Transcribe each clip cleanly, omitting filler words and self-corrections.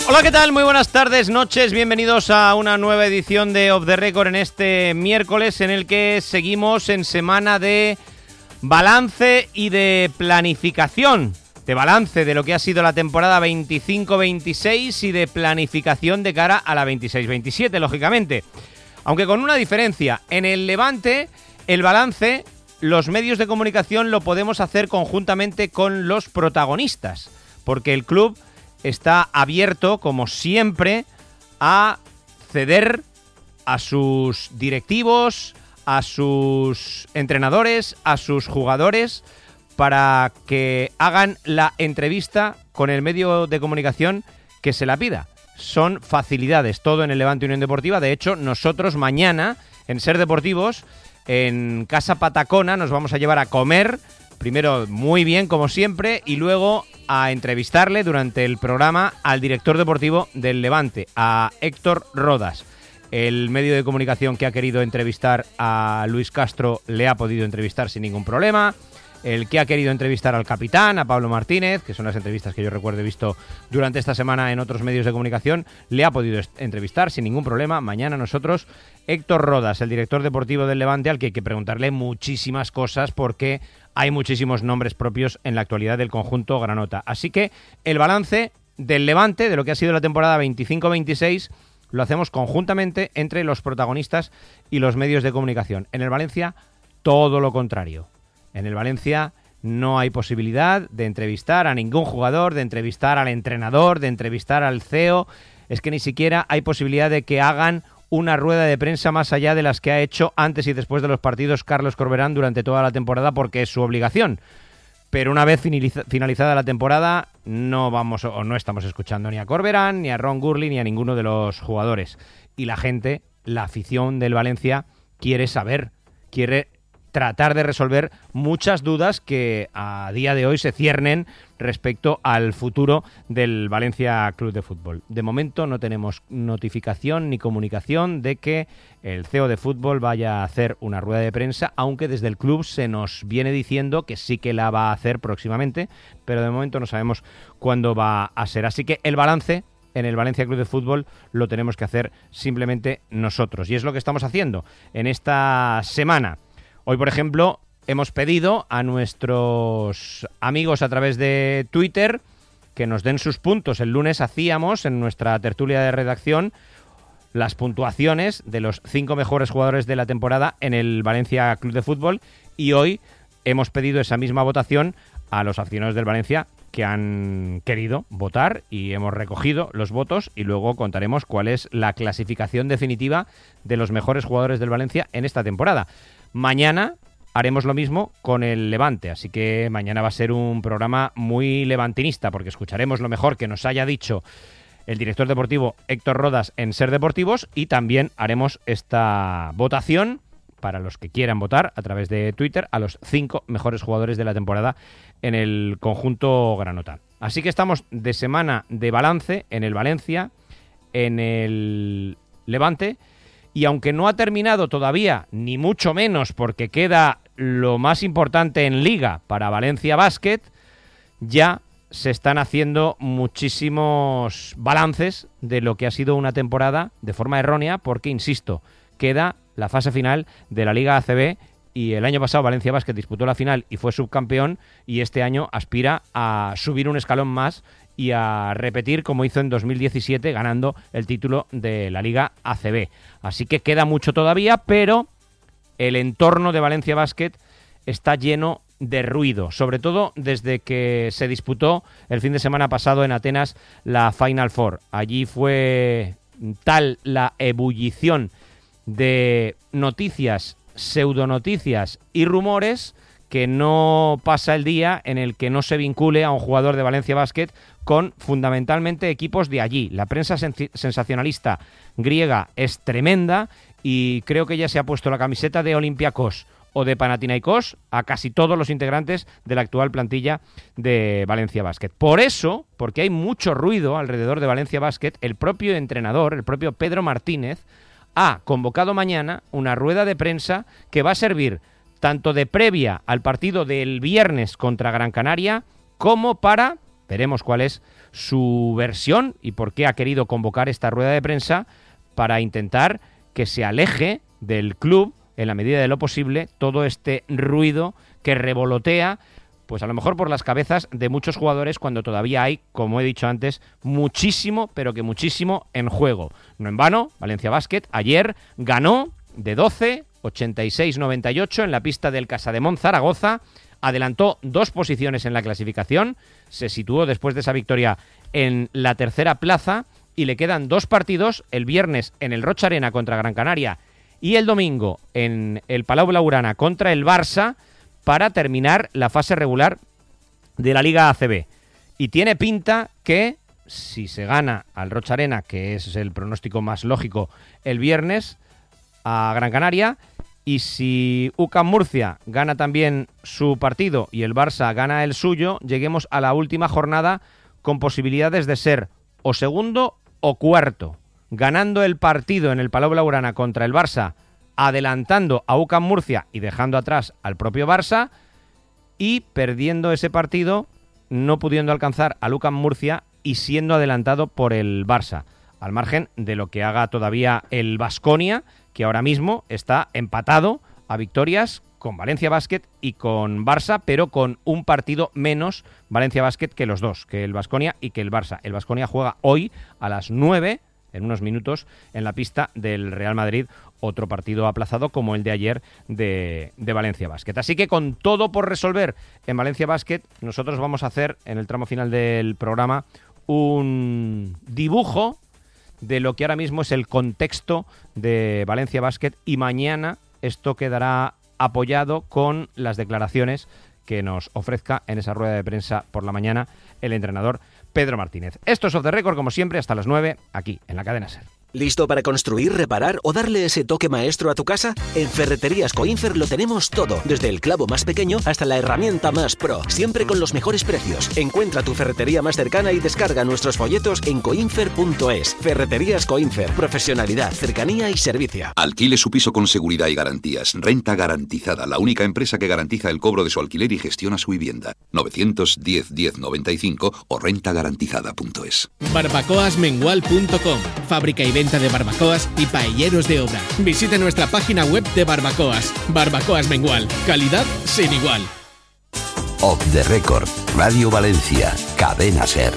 Hola, ¿qué tal? Muy buenas tardes, noches, bienvenidos a una nueva edición de Off the Record en este miércoles en el que seguimos en semana de balance y de planificación. De balance de lo que ha sido la temporada 25-26 y de planificación de cara a la 26-27, lógicamente. Aunque con una diferencia, en el Levante, el balance, los medios de comunicación lo podemos hacer conjuntamente con los protagonistas, porque el club está abierto, como siempre, a ceder a sus directivos, a sus entrenadores, a sus jugadores, para que hagan la entrevista con el medio de comunicación que se la pida. Son facilidades, todo en el Levante Unión Deportiva. De hecho, nosotros mañana, en Ser Deportivos, en Casa Patacona, nos vamos a llevar a comer, primero muy bien, como siempre, y luego a entrevistarle durante el programa al director deportivo del Levante, a Héctor Rodas. El medio de comunicación que ha querido entrevistar a Luis Castro le ha podido entrevistar sin ningún problema. El que ha querido entrevistar al capitán, a Pablo Martínez, que son las entrevistas que yo recuerdo he visto durante esta semana en otros medios de comunicación, le ha podido entrevistar sin ningún problema. Mañana nosotros, Héctor Rodas, el director deportivo del Levante, al que hay que preguntarle muchísimas cosas porque hay muchísimos nombres propios en la actualidad del conjunto granota. Así que el balance del Levante, de lo que ha sido la temporada 25-26, lo hacemos conjuntamente entre los protagonistas y los medios de comunicación. En el Valencia, todo lo contrario. En el Valencia no hay posibilidad de entrevistar a ningún jugador, de entrevistar al entrenador, de entrevistar al CEO. Es que ni siquiera hay posibilidad de que hagan una rueda de prensa más allá de las que ha hecho antes y después de los partidos Carlos Corberán durante toda la temporada, porque es su obligación. Pero una vez finalizada la temporada, no vamos o no estamos escuchando ni a Corberán, ni a Ron Gurley, ni a ninguno de los jugadores. Y la gente, la afición del Valencia, quiere saber, quiere tratar de resolver muchas dudas que a día de hoy se ciernen respecto al futuro del Valencia Club de Fútbol. De momento no tenemos notificación ni comunicación de que el CEO de fútbol vaya a hacer una rueda de prensa, aunque desde el club se nos viene diciendo que sí que la va a hacer próximamente, pero de momento no sabemos cuándo va a ser. Así que el balance en el Valencia Club de Fútbol lo tenemos que hacer simplemente nosotros, y es lo que estamos haciendo en esta semana. Hoy, por ejemplo, hemos pedido a nuestros amigos a través de Twitter que nos den sus puntos. El lunes hacíamos en nuestra tertulia de redacción las puntuaciones de los 5 mejores jugadores de la temporada en el Valencia Club de Fútbol, y hoy hemos pedido esa misma votación a los aficionados del Valencia que han querido votar, y hemos recogido los votos y luego contaremos cuál es la clasificación definitiva de los mejores jugadores del Valencia en esta temporada. Mañana haremos lo mismo con el Levante, así que mañana va a ser un programa muy levantinista, porque escucharemos lo mejor que nos haya dicho el director deportivo Héctor Rodas en Ser Deportivos, y también haremos esta votación para los que quieran votar a través de Twitter a los 5 mejores jugadores de la temporada en el conjunto granota. Así que estamos de semana de balance en el Valencia, en el Levante. Y aunque no ha terminado todavía, ni mucho menos, porque queda lo más importante en Liga para Valencia Basket, ya se están haciendo muchísimos balances de lo que ha sido una temporada de forma errónea, porque, insisto, queda la fase final de la Liga ACB, y el año pasado Valencia Basket disputó la final y fue subcampeón, y este año aspira a subir un escalón más y a repetir como hizo en 2017, ganando el título de la Liga ACB. Así que queda mucho todavía, pero el entorno de Valencia Basket está lleno de ruido, sobre todo desde que se disputó el fin de semana pasado en Atenas la Final Four. Allí fue tal la ebullición de noticias, pseudonoticias y rumores que no pasa el día en el que no se vincule a un jugador de Valencia Basket con fundamentalmente equipos de allí. La prensa sensacionalista griega es tremenda, y creo que ya se ha puesto la camiseta de Olympiacos o de Panathinaikos a casi todos los integrantes de la actual plantilla de Valencia Basket. Por eso, porque hay mucho ruido alrededor de Valencia Basket, el propio entrenador, el propio Pedro Martínez, ha convocado mañana una rueda de prensa que va a servir tanto de previa al partido del viernes contra Gran Canaria como para, veremos cuál es, su versión y por qué ha querido convocar esta rueda de prensa para intentar que se aleje del club, en la medida de lo posible, todo este ruido que revolotea, pues a lo mejor por las cabezas de muchos jugadores cuando todavía hay, como he dicho antes, muchísimo, pero que muchísimo en juego. No en vano, Valencia Basket ayer ganó de 12, 86-98 en la pista del Casademont Zaragoza, adelantó 2 posiciones en la clasificación, se situó después de esa victoria en la tercera plaza y le quedan 2 partidos, el viernes en el Rocha Arena contra Gran Canaria y el domingo en el Palau Blaugrana contra el Barça para terminar la fase regular de la Liga ACB. Y tiene pinta que, si se gana al Rocha Arena, que es el pronóstico más lógico, el viernes a Gran Canaria, y si UCAM Murcia gana también su partido y el Barça gana el suyo, lleguemos a la última jornada con posibilidades de ser o segundo o cuarto, ganando el partido en el Palau Blaugrana contra el Barça, adelantando a UCAM Murcia y dejando atrás al propio Barça, y perdiendo ese partido, no pudiendo alcanzar al UCAM Murcia y siendo adelantado por el Barça, al margen de lo que haga todavía el Baskonia, que ahora mismo está empatado a victorias con Valencia Basket y con Barça, pero con un partido menos Valencia Basket que los dos, que el Baskonia y que el Barça. El Baskonia juega hoy a las 9, en unos minutos, en la pista del Real Madrid, otro partido aplazado como el de ayer de Valencia Basket. Así que con todo por resolver en Valencia Basket, nosotros vamos a hacer en el tramo final del programa un dibujo de lo que ahora mismo es el contexto de Valencia Basket, y mañana esto quedará apoyado con las declaraciones que nos ofrezca en esa rueda de prensa por la mañana el entrenador Pedro Martínez. Esto es Off the Record, como siempre, hasta las 9, aquí en la cadena SER. ¿Listo para construir, reparar o darle ese toque maestro a tu casa? En Ferreterías Coinfer lo tenemos todo, desde el clavo más pequeño hasta la herramienta más pro, siempre con los mejores precios. Encuentra tu ferretería más cercana y descarga nuestros folletos en coinfer.es. Ferreterías Coinfer, profesionalidad, cercanía y servicio. Alquile su piso con seguridad y garantías. Renta Garantizada, la única empresa que garantiza el cobro de su alquiler y gestiona su vivienda. 910 1095 o rentagarantizada.es. Barbacoasmengual.com, fábrica y venta de barbacoas y paelleros de obra. Visite nuestra página web de barbacoas. Barbacoas Mengual, calidad sin igual. Off the Record, Radio Valencia, Cadena SER.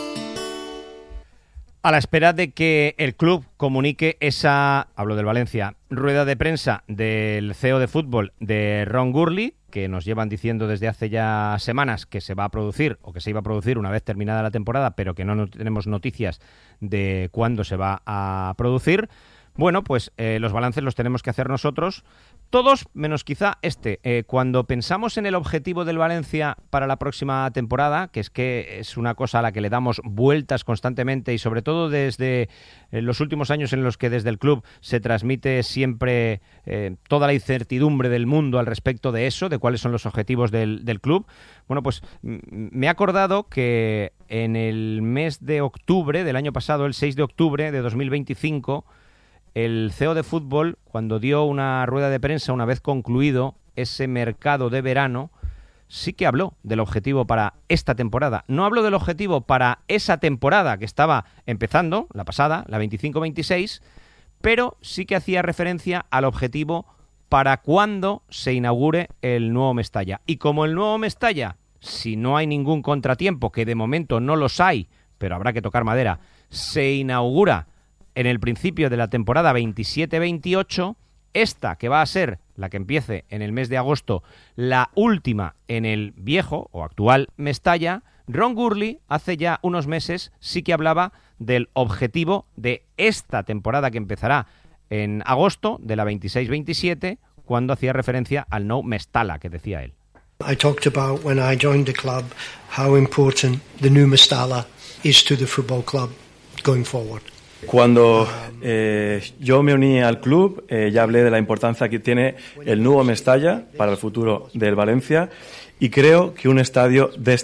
A la espera de que el club comunique esa, hablo del Valencia, rueda de prensa del CEO de fútbol de Ron Gurley, que nos llevan diciendo desde hace ya semanas que se va a producir o que se iba a producir una vez terminada la temporada, pero que no tenemos noticias de cuándo se va a producir. Bueno, pues los balances los tenemos que hacer nosotros, todos menos quizá cuando pensamos en el objetivo del Valencia para la próxima temporada, que es una cosa a la que le damos vueltas constantemente y sobre todo desde los últimos años en los que desde el club se transmite siempre toda la incertidumbre del mundo al respecto de eso, de cuáles son los objetivos del club. Bueno, pues me he acordado que en el mes de octubre del año pasado, el 6 de octubre de 2025, el CEO de fútbol, cuando dio una rueda de prensa una vez concluido ese mercado de verano, sí que habló del objetivo para esta temporada. No habló del objetivo para esa temporada que estaba empezando, la pasada, la 25-26, pero sí que hacía referencia al objetivo para cuando se inaugure el nuevo Mestalla. Y como el nuevo Mestalla, si no hay ningún contratiempo, que de momento no los hay, pero habrá que tocar madera, se inaugura en el principio de la temporada 27-28, esta que va a ser la que empiece en el mes de agosto, la última en el viejo o actual Mestalla, Ron Gurley hace ya unos meses sí que hablaba del objetivo de esta temporada que empezará en agosto de la 26-27, cuando hacía referencia al Nou Mestalla, que decía él. I talked about when I joined the club how important the new Mestalla is to the football club going forward. Cuando yo me uní al club, ya hablé de la importancia que tiene el nuevo Mestalla para el futuro del Valencia, y creo que en un estadio de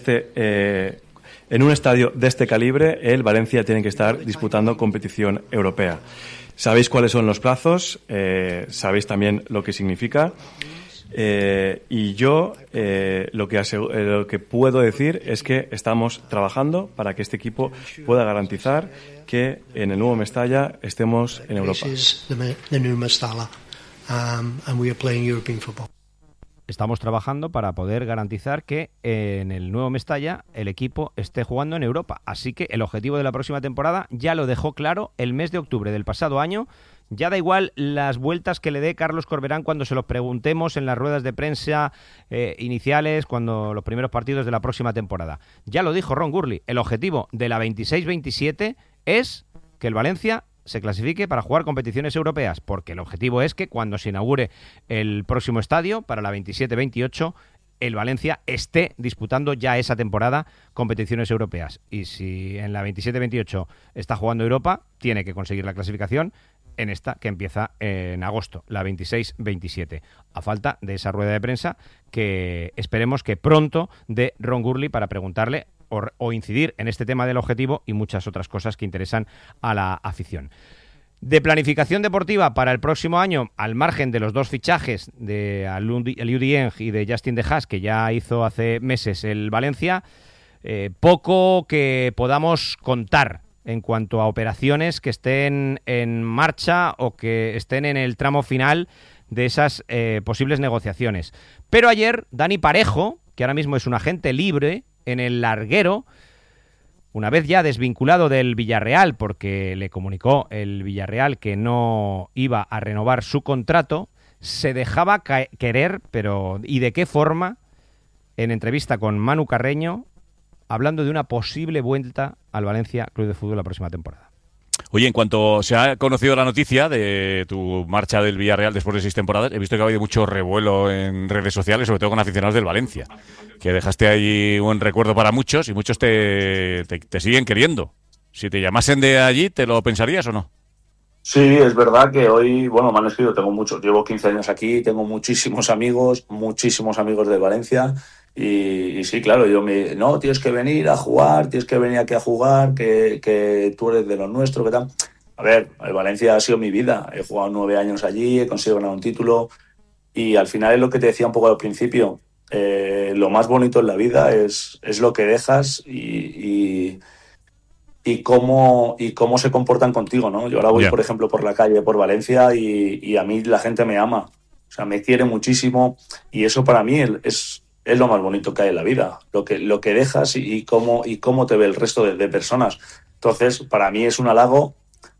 este calibre, el Valencia tiene que estar disputando competición europea. Sabéis cuáles son los plazos, sabéis también lo que significa. Y yo lo que puedo decir es que estamos trabajando para que este equipo pueda garantizar que en el nuevo Mestalla estemos en Europa. Estamos trabajando para poder garantizar que en el nuevo Mestalla el equipo esté jugando en Europa. Así que el objetivo de la próxima temporada ya lo dejó claro el mes de octubre del pasado año. Ya da igual las vueltas que le dé Carlos Corberán cuando se los preguntemos en las ruedas de prensa iniciales, cuando los primeros partidos de la próxima temporada. Ya lo dijo Ron Gurley, el objetivo de la 26-27 es que el Valencia se clasifique para jugar competiciones europeas, porque el objetivo es que cuando se inaugure el próximo estadio, para la 27-28, el Valencia esté disputando ya esa temporada competiciones europeas. Y si en la 27-28 está jugando Europa, tiene que conseguir la clasificación en esta que empieza en agosto, la 26-27, a falta de esa rueda de prensa que esperemos que pronto dé Ron Gurley para preguntarle o incidir en este tema del objetivo y muchas otras cosas que interesan a la afición. De planificación deportiva para el próximo año, al margen de los dos fichajes de Aliou Dieng y de Justin De Haas, que ya hizo hace meses el Valencia, poco que podamos contar en cuanto a operaciones que estén en marcha o que estén en el tramo final de esas posibles negociaciones. Pero ayer, Dani Parejo, que ahora mismo es un agente libre en el larguero, una vez ya desvinculado del Villarreal, porque le comunicó el Villarreal que no iba a renovar su contrato, se dejaba querer, pero ¿y de qué forma? En entrevista con Manu Carreño, hablando de una posible vuelta al Valencia Club de Fútbol la próxima temporada. Oye, en cuanto se ha conocido la noticia de tu marcha del Villarreal después de 6 temporadas, he visto que ha habido mucho revuelo en redes sociales, sobre todo con aficionados del Valencia, que dejaste ahí un recuerdo para muchos y muchos te siguen queriendo. Si te llamasen de allí, ¿te lo pensarías o no? Sí, es verdad que hoy, bueno, me han escrito, llevo 15 años aquí, tengo muchísimos amigos de Valencia. Y sí, claro, no, tienes que venir a jugar, tienes que venir aquí a jugar, que tú eres de los nuestros, ¿qué tal? A ver, el Valencia ha sido mi vida, he jugado 9 años allí, he conseguido ganar un título y al final es lo que te decía un poco al principio, lo más bonito en la vida es lo que dejas y cómo se comportan contigo, ¿no? Yo ahora voy, por ejemplo, por la calle, por Valencia y a mí la gente me ama, o sea, me quiere muchísimo y eso para mí es lo más bonito que hay en la vida, lo que dejas y cómo te ve el resto de personas. Entonces, para mí es un halago.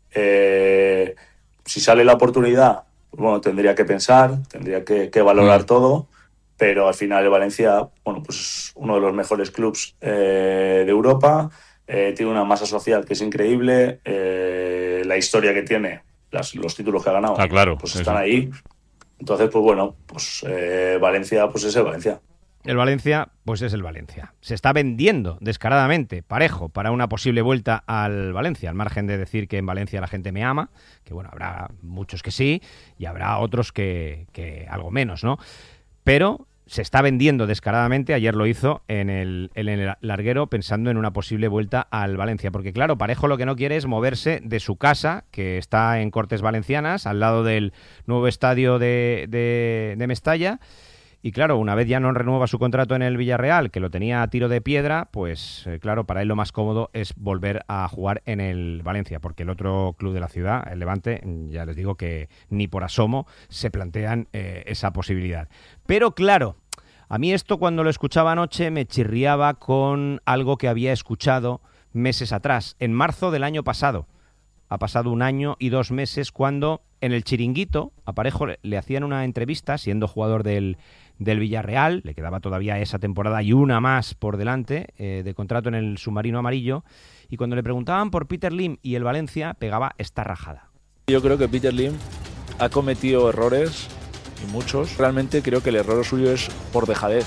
Si sale la oportunidad, bueno, tendría que pensar, tendría que valorar todo, pero al final el Valencia, bueno, pues es uno de los mejores clubs de Europa, tiene una masa social que es increíble, la historia que tiene, los títulos que ha ganado, claro, pues están ahí. Entonces, pues bueno, pues Valencia, pues es el Valencia. El Valencia, pues es el Valencia. Se está vendiendo descaradamente, Parejo, para una posible vuelta al Valencia, al margen de decir que en Valencia la gente me ama, que bueno, habrá muchos que sí, y habrá otros que algo menos, ¿no? Pero se está vendiendo descaradamente, ayer lo hizo en el larguero, pensando en una posible vuelta al Valencia, porque claro, Parejo lo que no quiere es moverse de su casa, que está en Cortes Valencianas, al lado del nuevo estadio de Mestalla. Y claro, una vez ya no renueva su contrato en el Villarreal, que lo tenía a tiro de piedra, pues claro, para él lo más cómodo es volver a jugar en el Valencia, porque el otro club de la ciudad, el Levante, ya les digo que ni por asomo se plantean esa posibilidad. Pero claro, a mí esto cuando lo escuchaba anoche me chirriaba con algo que había escuchado meses atrás, en marzo del año pasado. Ha pasado 1 año y 2 meses cuando en el Chiringuito a Parejo le hacían una entrevista, siendo jugador del Villarreal, le quedaba todavía esa temporada y una más por delante de contrato en el submarino amarillo, y cuando le preguntaban por Peter Lim y el Valencia, pegaba esta rajada. Yo creo que Peter Lim ha cometido errores, y muchos. Realmente creo que el error suyo es por dejadez.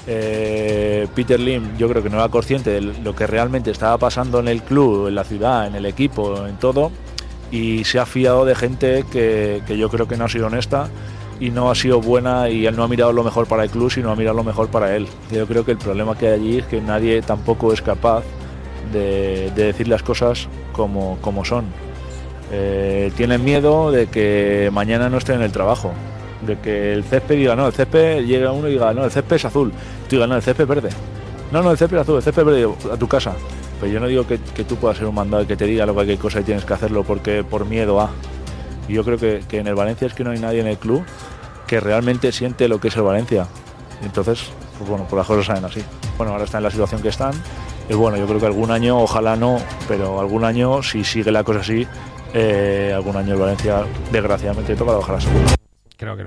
Peter Lim yo creo que no era consciente de lo que realmente estaba pasando en el club, en la ciudad, en el equipo, en todo, y se ha fiado de gente que yo creo que no ha sido honesta y no ha sido buena, y él no ha mirado lo mejor para el club, sino ha mirado lo mejor para él. Yo creo que el problema que hay allí es que nadie tampoco es capaz de decir las cosas como son. Tienen miedo de que mañana no estén en el trabajo, De que el césped diga, no, el césped, llega uno y diga, no, el césped es azul. Tú digas, no, el césped es verde. No, el césped es azul, el césped es verde, a tu casa. Pero yo no digo que tú puedas ser un mandado y que te diga lo que hay cosa y tienes que hacerlo porque por miedo a. Y yo creo que en el Valencia es que no hay nadie en el club que realmente siente lo que es el Valencia. Entonces, pues bueno, pues las cosas salen así. Bueno, ahora están en la situación que están. Y bueno, yo creo que algún año, ojalá no, pero algún año, si sigue la cosa así, algún año el Valencia, desgraciadamente, toca bajar a segunda. Creo que no.